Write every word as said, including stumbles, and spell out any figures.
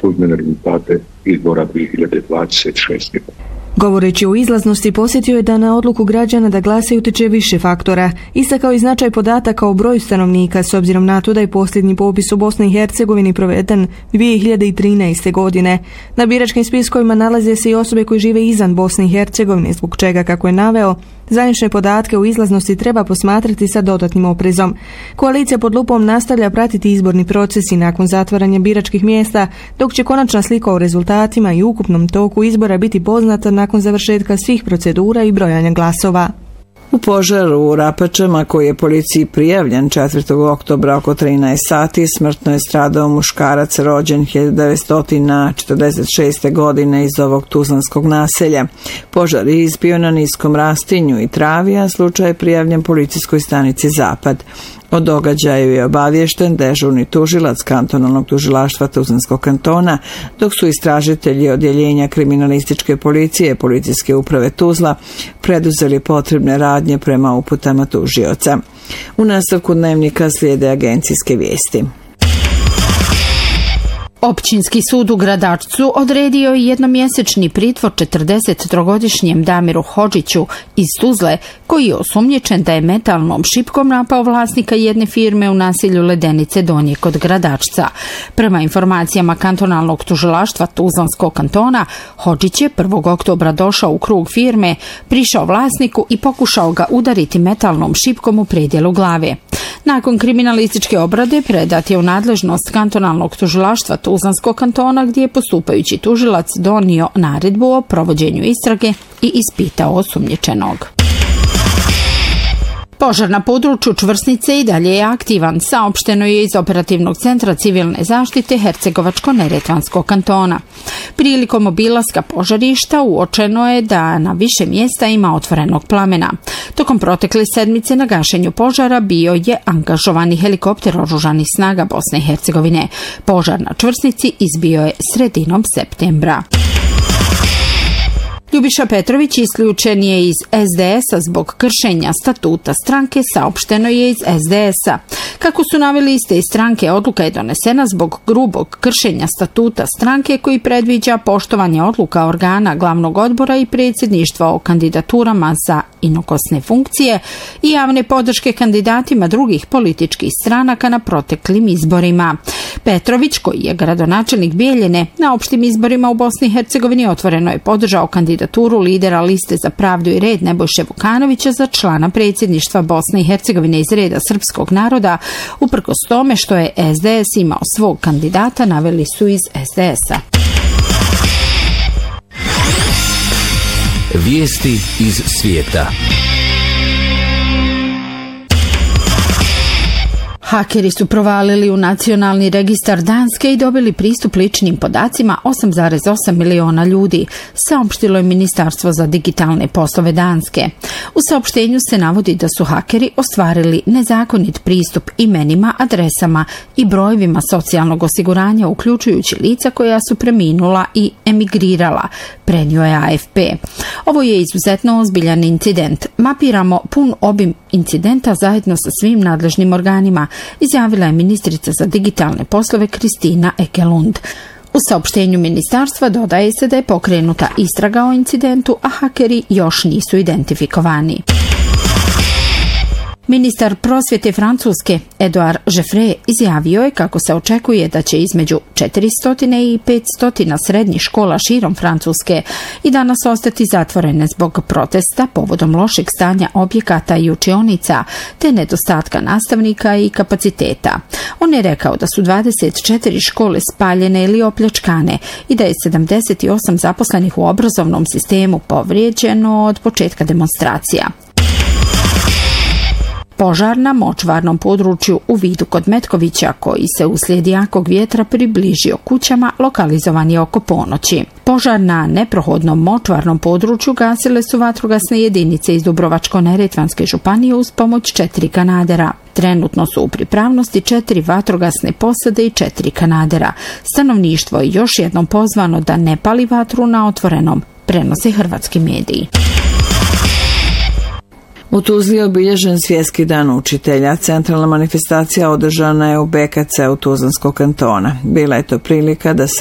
službene rezultate izbora dvije hiljade dvadeset šeste. Govoreći o izlaznosti, posjetio je da na odluku građana da glasaju utječe više faktora. Istakao i značaj podataka o broju stanovnika s obzirom na to da je posljednji popis u Bosni i Hercegovini proveden dvije hiljade trinaeste. godine. Na biračkim spiskovima nalaze se i osobe koje žive izvan Bosne i Hercegovine, zbog čega, kako je naveo, zvanične podatke o izlaznosti treba posmatrati sa dodatnim oprezom. Koalicija pod lupom nastavlja pratiti izborni proces i nakon zatvaranja biračkih mjesta, dok će konačna slika o rezultatima i ukupnom toku izbora biti poznata nakon završetka svih procedura i brojanja glasova. U požaru u Rapačama, koji je policiji prijavljen četvrtog oktobra oko trinaest sati, smrtno je stradao muškarac rođen hiljadu devetsto četrdeset šeste. godine iz ovog tuzlanskog naselja. Požar je izbio na niskom rastinju i travi, a slučaj je prijavljen policijskoj stanici Zapad. O događaju je obaviješten dežurni tužilac kantonalnog tužilaštva Tuzlanskog kantona, dok su istražitelji odjeljenja kriminalističke policije policijske uprave Tuzla preduzeli potrebne radnje prema uputama tužioca. U nastavku dnevnika slijede agencijske vijesti. Općinski sud u Gradačcu odredio je jednomjesečni pritvor četrdesettrogodišnjem Damiru Hodžiću iz Tuzle, koji je osumnjičen da je metalnom šipkom napao vlasnika jedne firme u naselju Ledenice Donje kod Gradačca. Prema informacijama kantonalnog tužilaštva Tuzlanskog kantona, Hodžić je prvog oktobra došao u krug firme, prišao vlasniku i pokušao ga udariti metalnom šipkom u predjelu glave. Nakon kriminalističke obrade predat je u nadležnost kantonalnog tužilaštva Tuzlanskog kantona, gdje je postupajući tužilac donio naredbu o provođenju istrage i ispitao osumnjičenog. Požar na području Čvrsnice i dalje je aktivan, saopšteno je iz Operativnog centra civilne zaštite Hercegovačko-neretvanskog kantona. Prilikom obilaska požarišta uočeno je da na više mjesta ima otvorenog plamena. Tokom protekle sedmice na gašenju požara bio je angažovani helikopter oružanih snaga Bosne i Hercegovine. Požar na Čvrsnici izbio je sredinom septembra. Ljubiša Petrović isključen je iz es de es-a zbog kršenja statuta stranke, saopšteno je iz es de es-a. Kako su naveli iste stranke, odluka je donesena zbog grubog kršenja statuta stranke koji predviđa poštovanje odluka organa glavnog odbora i predsjedništva o kandidaturama za inokosne funkcije i javne podrške kandidatima drugih političkih stranaka na proteklim izborima. Petrović, koji je gradonačelnik Bijeljine, na opštim izborima u Bosni i Hercegovini otvoreno je podržao kandidaturu lidera Liste za pravdu i red Nebojše Vukanovića za člana predsjedništva Bosne i Hercegovine iz reda srpskog naroda, uprkos tome što je es de es imao svog kandidata, naveli su iz es de es-a. Vijesti iz svijeta. Hakeri su provalili u nacionalni registar Danske i dobili pristup ličnim podacima osam zarez osam miliona ljudi, saopštilo je Ministarstvo za digitalne poslove Danske. U saopštenju se navodi da su hakeri ostvarili nezakonit pristup imenima, adresama i brojevima socijalnog osiguranja, uključujući lica koja su preminula i emigrirala, prenio je a ef pe. Ovo je izuzetno ozbiljan incident. Mapiramo pun obim incidenta zajedno sa svim nadležnim organima, izjavila je ministrica za digitalne poslove Kristina Ekelund. U saopštenju ministarstva dodaje se da je pokrenuta istraga o incidentu, a hakeri još nisu identifikovani. Ministar prosvjete Francuske Edouard Geoffroy izjavio je kako se očekuje da će između četiristo i petsto srednjih škola širom Francuske i danas ostati zatvorene zbog protesta povodom lošeg stanja objekata i učionica te nedostatka nastavnika i kapaciteta. On je rekao da su dvadeset četiri škole spaljene ili opljačkane i da je sedamdeset osam zaposlenih u obrazovnom sistemu povrijeđeno od početka demonstracija. Požar na močvarnom području u Vidu kod Metkovića, koji se uslijed jakog vjetra približio kućama, lokalizovan je oko ponoći. Požar na neprohodnom močvarnom području gasile su vatrogasne jedinice iz Dubrovačko-neretvanske županije uz pomoć četiri kanadera. Trenutno su u pripravnosti četiri vatrogasne posade i četiri kanadera. Stanovništvo je još jednom pozvano da ne pali vatru na otvorenom, prenose hrvatski mediji. U Tuzli je obilježen Svjetski dan učitelja. Centralna manifestacija održana je u be ka ce u Tuzlanskog kantona. Bila je to prilika da se